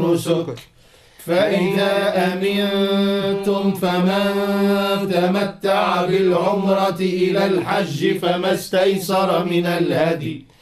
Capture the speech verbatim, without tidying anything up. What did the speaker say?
نسك. فإذا أمنتم فمن تمتع بالعمرة إلى الحج فما استيسر من الهدي